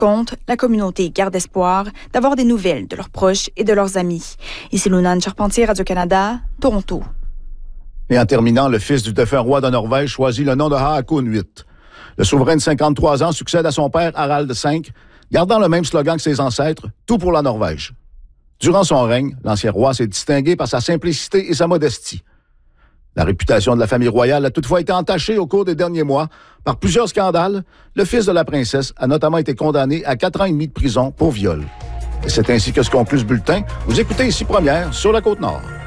contre, la communauté garde espoir d'avoir des nouvelles de leurs proches et de leurs amis. Ici Lunane Charpentier, Radio-Canada, Toronto. Et en terminant, le fils du défunt roi de Norvège choisit le nom de Haakon VIII. Le souverain de 53 ans succède à son père Harald V, gardant le même slogan que ses ancêtres, « Tout pour la Norvège ». Durant son règne, l'ancien roi s'est distingué par sa simplicité et sa modestie. La réputation de la famille royale a toutefois été entachée au cours des derniers mois par plusieurs scandales. Le fils de la princesse a notamment été condamné à 4 ans et demi de prison pour viol. Et c'est ainsi que se conclut ce bulletin. Vous écoutez ici Première sur la Côte-Nord.